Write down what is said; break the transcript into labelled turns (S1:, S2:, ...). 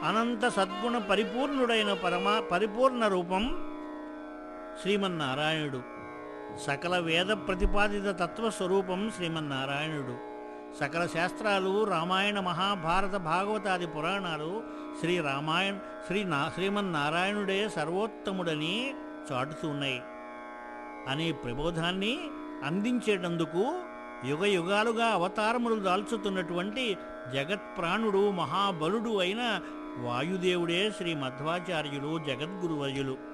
S1: అనంత సద్గుణ పరిపూర్ణుడైన పరిపూర్ణ రూపం శ్రీమన్నారాయణుడు. సకల వేద ప్రతిపాదిత తత్వస్వరూపం శ్రీమన్నారాయణుడు. సకల శాస్త్రాలు, రామాయణ, మహాభారత, భాగవతాది పురాణాలు శ్రీమన్నారాయణుడే సర్వోత్తముడని చాటుతున్నాయి అనే ప్రబోధాన్ని అందించేటందుకు యుగ యుగాలుగా అవతారములు దాల్చుతున్నటువంటి జగత్ప్రాణుడు, మహాబలుడు అయిన వాయుదేవుడే శ్రీ మధ్వాచార్యులు, జగద్గురువర్యులు.